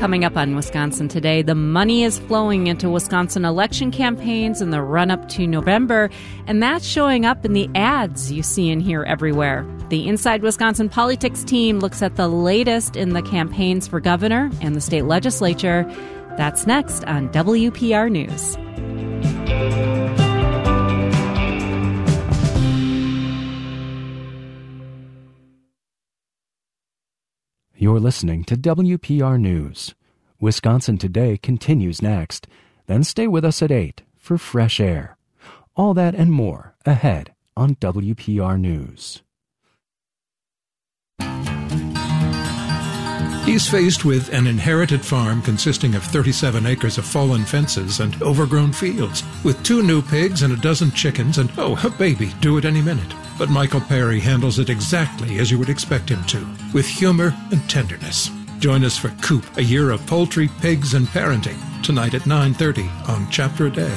Coming up on Wisconsin Today, the money is flowing into Wisconsin election campaigns in the run-up to November, and that's showing up in the ads you see and hear everywhere. The Inside Wisconsin Politics team looks at the latest in the campaigns for governor and the state legislature. That's next on WPR News. You're listening to WPR News. Wisconsin Today continues next. Then stay with us at 8 for Fresh Air. All that and more ahead on WPR News. He's faced with an inherited farm consisting of 37 acres of fallen fences and overgrown fields, with 2 new pigs and a dozen chickens and, a baby due at any minute. But Michael Perry handles it exactly as you would expect him to, with humor and tenderness. Join us for Coop, a year of poultry, pigs, and parenting, tonight at 9:30 on Chapter a Day.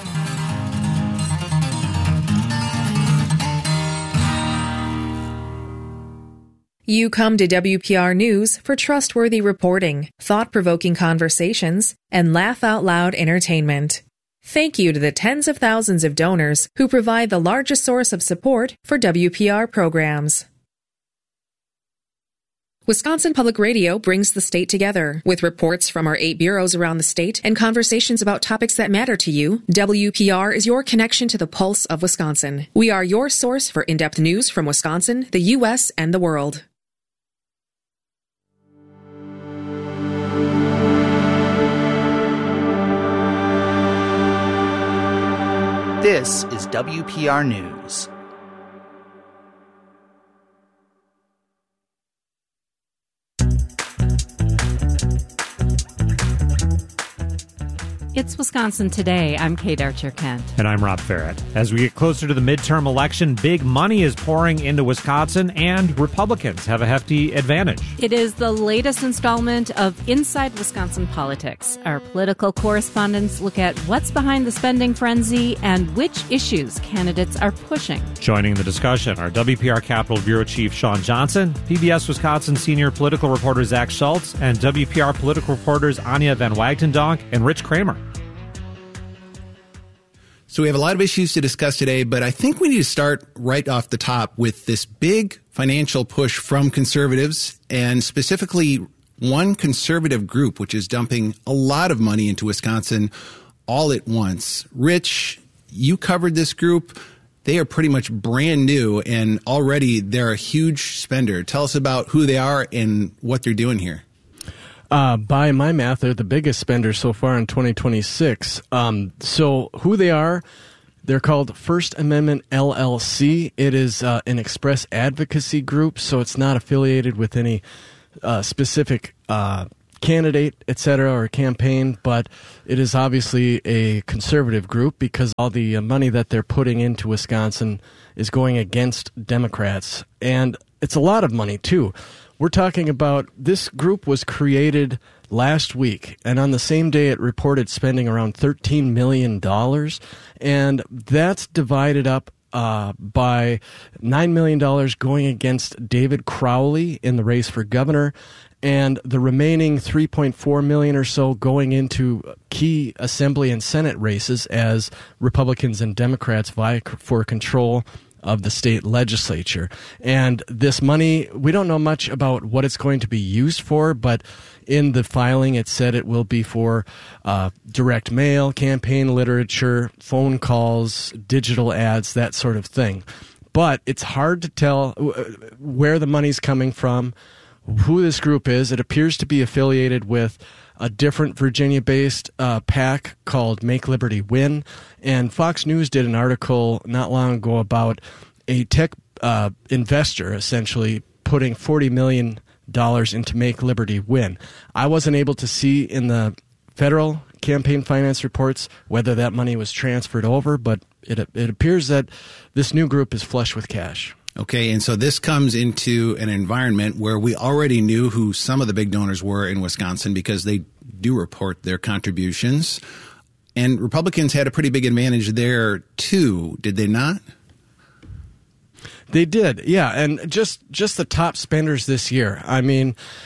You come to WPR News for trustworthy reporting, thought-provoking conversations, and laugh-out-loud entertainment. Thank you to the tens of thousands of donors who provide the largest source of support for WPR programs. Wisconsin Public Radio brings the state together. With reports from our 8 bureaus around the state and conversations about topics that matter to you, WPR is your connection to the pulse of Wisconsin. We are your source for in-depth news from Wisconsin, the U.S., and the world. This is WPR News. It's Wisconsin Today. I'm Kate Archer-Kent. And I'm Rob Farrett. As we get closer to the midterm election, big money is pouring into Wisconsin, and Republicans have a hefty advantage. It is the latest installment of Inside Wisconsin Politics. Our political correspondents look at what's behind the spending frenzy and which issues candidates are pushing. Joining the discussion are WPR Capitol Bureau Chief Sean Johnson, PBS Wisconsin senior political reporter Zach Schultz, and WPR political reporters Anya Van Wagtendonk and Rich Kramer. So we have a lot of issues to discuss today, but I think we need to start right off the top with this big financial push from conservatives, and specifically one conservative group, which is dumping a lot of money into Wisconsin all at once. Rich, you covered this group. They are pretty much brand new, and already they're a huge spender. Tell us about who they are and what they're doing here. By my math, they're the biggest spender so far in 2026. So who they are, they're called First Amendment LLC. It is an express advocacy group, so it's not affiliated with any specific candidate, et cetera, or campaign, but it is obviously a conservative group because all the money that they're putting into Wisconsin is going against Democrats. And it's a lot of money, too. We're talking about this group was created last week, and on the same day it reported spending around $13 million, and that's divided up by $9 million going against David Crowley in the race for governor, and the remaining $3.4 million or so going into key Assembly and Senate races as Republicans and Democrats vie for control of the state legislature. And this money, we don't know much about what it's going to be used for, but in the filing it said it will be for direct mail, campaign literature, phone calls, digital ads, that sort of thing. But it's hard to tell where the money's coming from, who this group is. It appears to be affiliated with a different Virginia-based PAC called Make Liberty Win. And Fox News did an article not long ago about a tech investor essentially putting $40 million into Make Liberty Win. I wasn't able to see in the federal campaign finance reports whether that money was transferred over, but it appears that this new group is flush with cash. Okay, and so this comes into an environment where we already knew who some of the big donors were in Wisconsin because they do report their contributions. And Republicans had a pretty big advantage there, too, did they not? They did, yeah. And just the top spenders this year. I mean,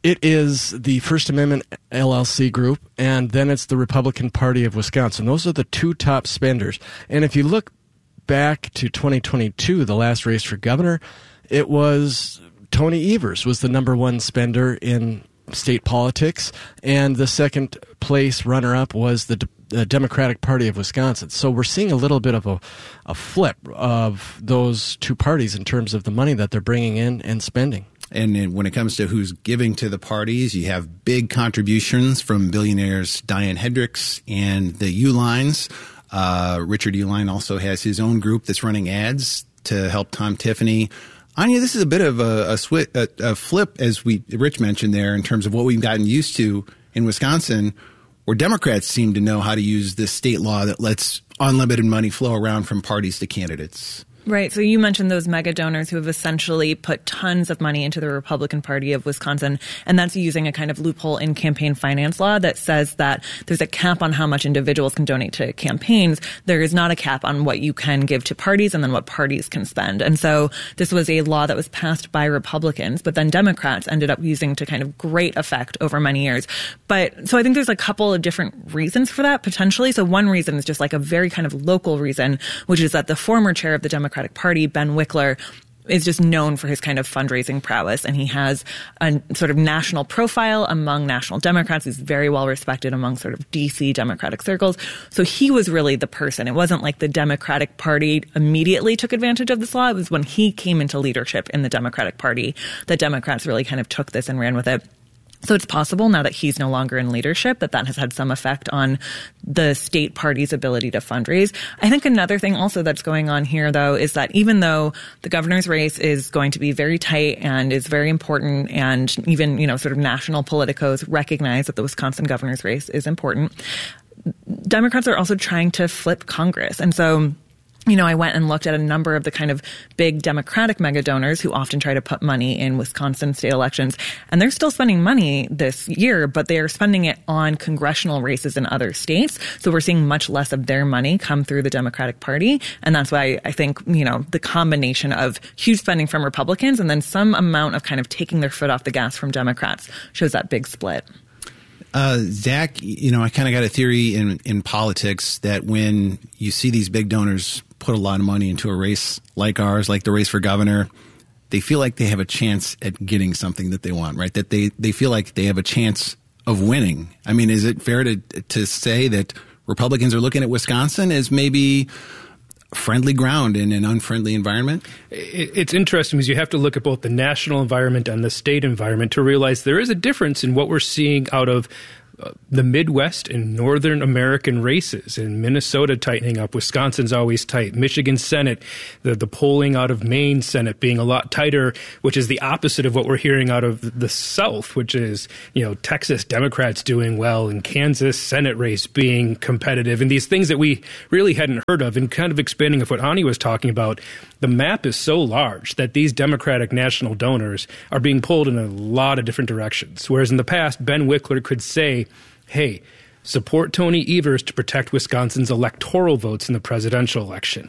It is the First Amendment LLC group, and then it's the Republican Party of Wisconsin. Those are the two top spenders. And if you look back to 2022, the last race for governor, it was Tony Evers was the number one spender in state politics, and the second place runner-up was the Democratic Party of Wisconsin. So we're seeing a little bit of a flip of those two parties in terms of the money that they're bringing in and spending. And when it comes to who's giving to the parties, you have big contributions from billionaires Diane Hendricks and the Uihleins. Richard Uihlein also has his own group that's running ads to help Tom Tiffany. Anya, this is a bit of a flip, as Rich mentioned there, in terms of what we've gotten used to in Wisconsin, where Democrats seem to know how to use this state law that lets unlimited money flow around from parties to candidates. Right. So you mentioned those mega donors who have essentially put tons of money into the Republican Party of Wisconsin, and that's using a kind of loophole in campaign finance law that says that there's a cap on how much individuals can donate to campaigns. There is not a cap on what you can give to parties and then what parties can spend. And so this was a law that was passed by Republicans, but then Democrats ended up using to kind of great effect over many years. But so I think there's a couple of different reasons for that potentially. So one reason is just like a very kind of local reason, which is that the former chair of the Democratic Party, Ben Wickler, is just known for his kind of fundraising prowess, and he has a sort of national profile among national Democrats. He's very well respected among sort of DC Democratic circles. So he was really the person. It wasn't like the Democratic Party immediately took advantage of this law. It was when he came into leadership in the Democratic Party that Democrats really kind of took this and ran with it. So it's possible now that he's no longer in leadership that has had some effect on the state party's ability to fundraise. I think another thing also that's going on here, though, is that even though the governor's race is going to be very tight and is very important, and even, sort of national politicos recognize that the Wisconsin governor's race is important, Democrats are also trying to flip Congress. And so I went and looked at a number of the kind of big Democratic mega donors who often try to put money in Wisconsin state elections. And they're still spending money this year, but they are spending it on congressional races in other states. So we're seeing much less of their money come through the Democratic Party. And that's why I think, the combination of huge spending from Republicans and then some amount of kind of taking their foot off the gas from Democrats shows that big split. Zach, I kind of got a theory in politics that when you see these big donors put a lot of money into a race like ours, like the race for governor, they feel like they have a chance at getting something that they want, right? That they feel like they have a chance of winning. I mean, is it fair to say that Republicans are looking at Wisconsin as maybe friendly ground in an unfriendly environment? It's interesting because you have to look at both the national environment and the state environment to realize there is a difference in what we're seeing out of the Midwest and Northern American races. In Minnesota tightening up, Wisconsin's always tight. Michigan Senate, the polling out of Maine Senate being a lot tighter, which is the opposite of what we're hearing out of the South, which is, Texas Democrats doing well and Kansas Senate race being competitive, and these things that we really hadn't heard of. And kind of expanding of what Ani was talking about, the map is so large that these Democratic national donors are being pulled in a lot of different directions. Whereas in the past, Ben Wickler could say, hey, support Tony Evers to protect Wisconsin's electoral votes in the presidential election.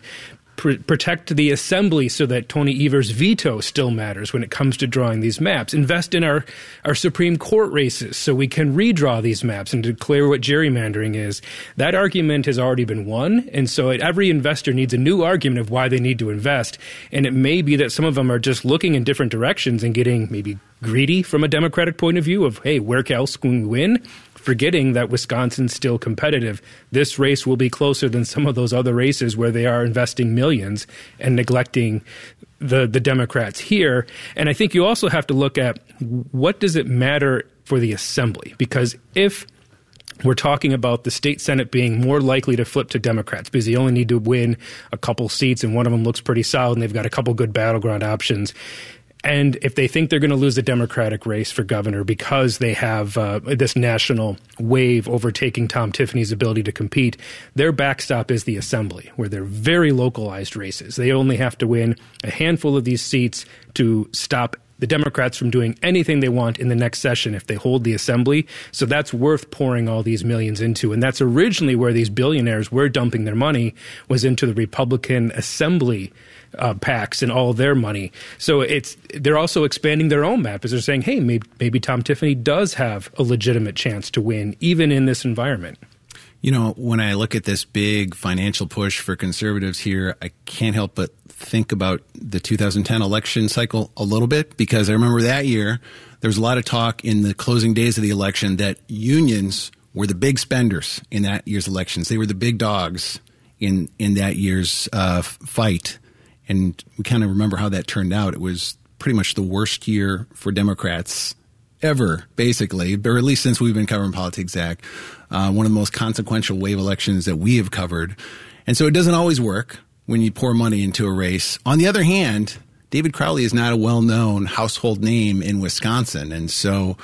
Protect the assembly so that Tony Evers' veto still matters when it comes to drawing these maps. Invest in our Supreme Court races so we can redraw these maps and declare what gerrymandering is. That argument has already been won, and so every investor needs a new argument of why they need to invest. And it may be that some of them are just looking in different directions and getting maybe greedy from a Democratic point of view of, hey, where else can we win? Forgetting that Wisconsin's still competitive. This race will be closer than some of those other races where they are investing millions and neglecting the Democrats here. And I think you also have to look at what does it matter for the assembly? Because if we're talking about the state Senate being more likely to flip to Democrats because they only need to win a couple seats and one of them looks pretty solid and they've got a couple good battleground options. And if they think they're going to lose the Democratic race for governor because they have this national wave overtaking Tom Tiffany's ability to compete, their backstop is the assembly, where they're very localized races. They only have to win a handful of these seats to stop the Democrats from doing anything they want in the next session if they hold the assembly. So that's worth pouring all these millions into. And that's originally where these billionaires were dumping their money, was into the Republican assembly PACs and all their money. So they're also expanding their own map as they're saying, hey, maybe Tom Tiffany does have a legitimate chance to win, even in this environment. You know, when I look at this big financial push for conservatives here, I can't help but think about the 2010 election cycle a little bit, because I remember that year there was a lot of talk in the closing days of the election that unions were the big spenders in that year's elections. They were the big dogs in that year's fight. And we kind of remember how that turned out. It was pretty much the worst year for Democrats ever, basically, or at least since we've been covering politics, Zach. One of the most consequential wave elections that we have covered. And so it doesn't always work when you pour money into a race. On the other hand, David Crowley is not a well-known household name in Wisconsin. And so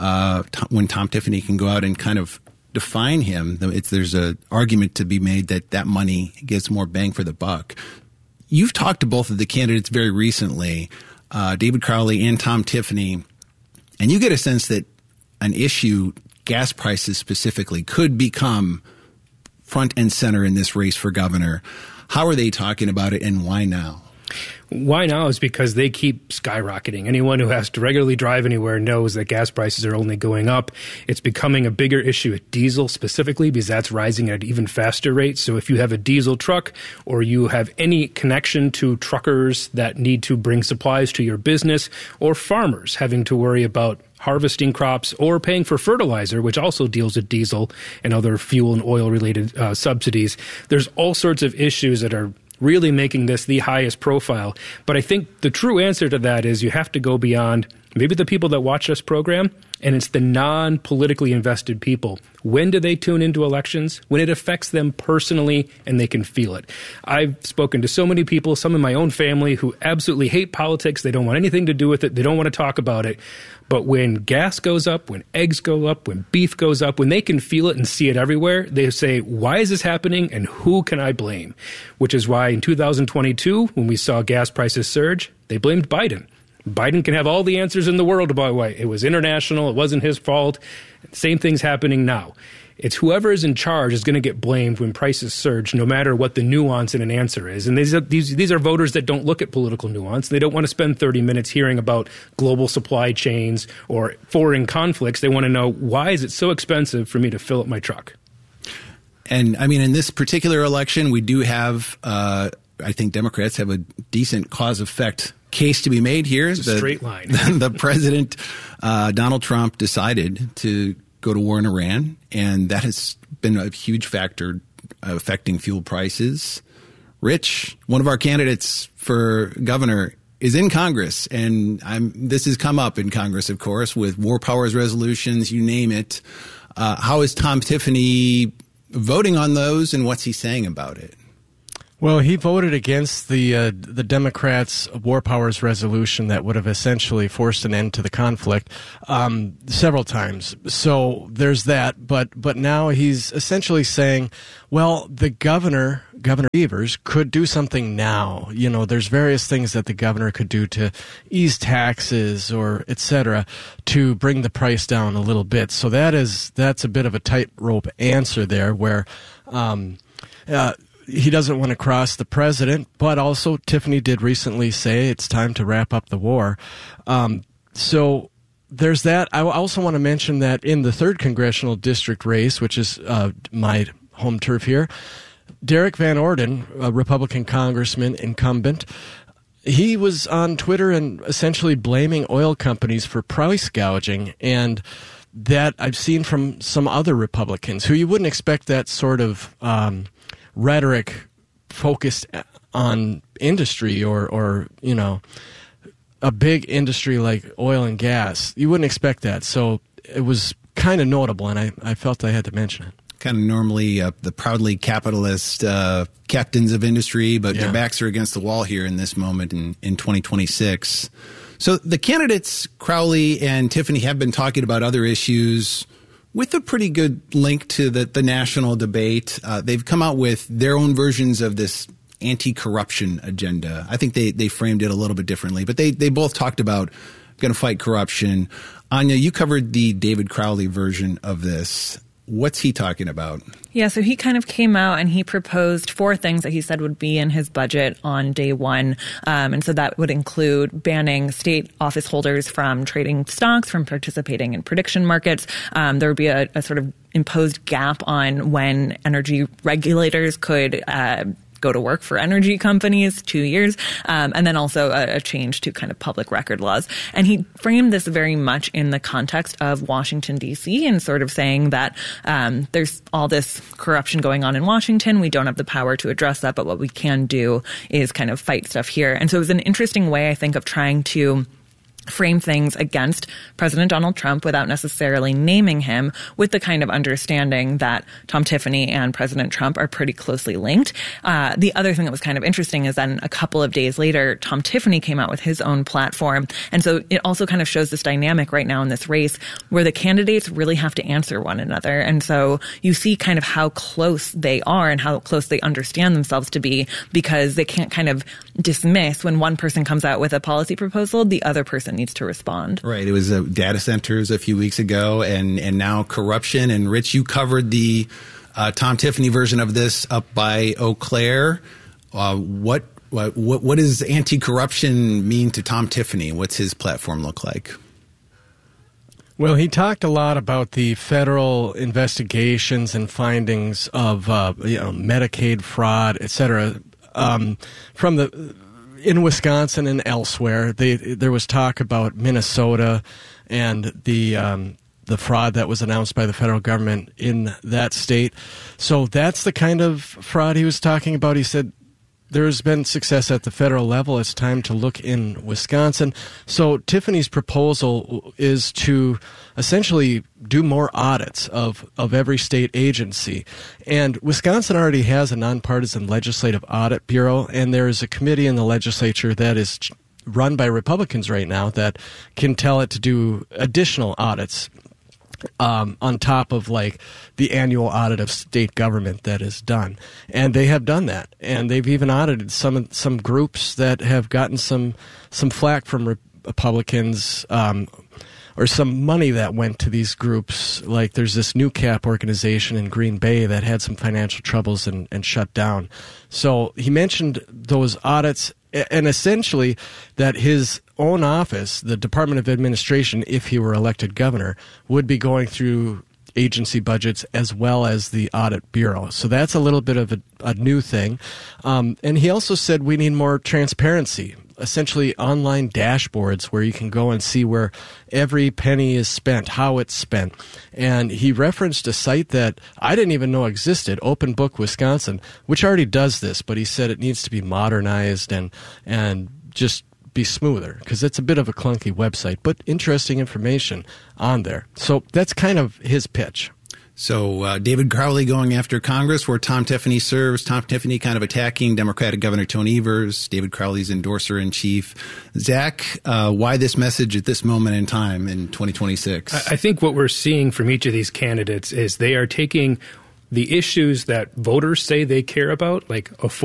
when Tom Tiffany can go out and kind of define him, there's an argument to be made that money gets more bang for the buck. You've talked to both of the candidates very recently, David Crowley and Tom Tiffany, and you get a sense that an issue, gas prices specifically, could become front and center in this race for governor. How are they talking about it, and why now? Why now is because they keep skyrocketing. Anyone who has to regularly drive anywhere knows that gas prices are only going up. It's becoming a bigger issue at diesel specifically because that's rising at an even faster rate. So if you have a diesel truck or you have any connection to truckers that need to bring supplies to your business, or farmers having to worry about harvesting crops or paying for fertilizer, which also deals with diesel and other fuel and oil related subsidies, there's all sorts of issues that are really making this the highest profile. But I think the true answer to that is you have to go beyond maybe the people that watch this program, and it's the non-politically invested people. When do they tune into elections? When it affects them personally and they can feel it. I've spoken to so many people, some in my own family, who absolutely hate politics. They don't want anything to do with it. They don't want to talk about it. But when gas goes up, when eggs go up, when beef goes up, when they can feel it and see it everywhere, they say, why is this happening and who can I blame? Which is why in 2022, when we saw gas prices surge, they blamed Biden. Biden can have all the answers in the world about why it was international, it wasn't his fault. Same thing's happening now. It's whoever is in charge is going to get blamed when prices surge, no matter what the nuance in an answer is. And these are voters that don't look at political nuance. They don't want to spend 30 minutes hearing about global supply chains or foreign conflicts. They want to know, why is it so expensive for me to fill up my truck? And I mean, in this particular election, we do have, I think Democrats have a decent cause-effect case to be made here. It's a straight line. The president, Donald Trump, decided to go to war in Iran, and that has been a huge factor affecting fuel prices. Rich, one of our candidates for governor, is in Congress, and this has come up in Congress, of course, with war powers resolutions, you name it. How is Tom Tiffany voting on those, and what's he saying about it? Well, he voted against the Democrats' war powers resolution that would have essentially forced an end to the conflict several times. So there's that. But now he's essentially saying, well, the Governor Evers could do something now. You know, there's various things that the governor could do to ease taxes or et cetera to bring the price down a little bit. So that's a bit of a tightrope answer there, where he doesn't want to cross the president, but also Tiffany did recently say it's time to wrap up the war. So there's that. I also want to mention that in the 3rd congressional district race, which is my home turf here, Derek Van Orden, a Republican congressman incumbent, he was on Twitter and essentially blaming oil companies for price gouging, and that I've seen from some other Republicans who you wouldn't expect that sort of rhetoric focused on industry or you know, a big industry like oil and gas. You wouldn't expect that. So it was kind of notable, and I felt I had to mention it. Kind of normally the proudly capitalist captains of industry, but their backs are against the wall here in this moment in 2026. So the candidates, Crowley and Tiffany, have been talking about other issues with a pretty good link to the national debate. They've come out with their own versions of this anti-corruption agenda. I think they framed it a little bit differently, but they both talked about going to fight corruption. Anya, you covered the David Crowley version of this. What's he talking about? Yeah, so he kind of came out and he proposed 4 things that he said would be in his budget on day one. And so that would include banning state office holders from trading stocks, from participating in prediction markets. There would be a sort of imposed gap on when energy regulators could go to work for energy companies, 2 years, and then also a change to kind of public record laws. And he framed this very much in the context of Washington, D.C., and sort of saying that there's all this corruption going on in Washington. We don't have the power to address that, but what we can do is kind of fight stuff here. And so it was an interesting way, I think, of trying to frame things against President Donald Trump without necessarily naming him, with the kind of understanding that Tom Tiffany and President Trump are pretty closely linked. The other thing that was kind of interesting is then a couple of days later, Tom Tiffany came out with his own platform. And so it also kind of shows this dynamic right now in this race where the candidates really have to answer one another. And so you see kind of how close they are and how close they understand themselves to be, because they can't kind of dismiss when one person comes out with a policy proposal, the other person needs to respond. Right. It was data centers a few weeks ago, and now corruption. And Rich, you covered the Tom Tiffany version of this up by Eau Claire. What does anti-corruption mean to Tom Tiffany? What's his platform look like? Well, he talked a lot about the federal investigations and findings of Medicaid fraud, et cetera, in Wisconsin and elsewhere. There was talk about Minnesota and the fraud that was announced by the federal government in that state. So that's the kind of fraud he was talking about. He said there's been success at the federal level. It's time to look in Wisconsin. So Tiffany's proposal is to essentially do more audits of every state agency. And Wisconsin already has a nonpartisan legislative audit bureau, and there is a committee in the legislature that is run by Republicans right now that can tell it to do additional audits on top of like the annual audit of state government that is done. And they have done that. And they've even audited some groups that have gotten some flack from Republicans, or some money that went to these groups. Like there's this New Cap organization in Green Bay that had some financial troubles and shut down. So he mentioned those audits, and essentially that his own office, the Department of Administration, if he were elected governor, would be going through agency budgets as well as the audit bureau. So that's a little bit of a new thing. And he also said we need more transparency, essentially online dashboards where you can go and see where every penny is spent, how it's spent. And he referenced a site that I didn't even know existed, Open Book Wisconsin, which already does this, but he said it needs to be modernized and just be smoother, because it's a bit of a clunky website, but interesting information on there. So that's kind of his pitch. So David Crowley going after Congress, where Tom Tiffany serves. Tom Tiffany kind of attacking Democratic Governor Tony Evers, David Crowley's endorser-in-chief. Zach, why this message at this moment in time in 2026? I think what we're seeing from each of these candidates is they are taking the issues that voters say they care about, like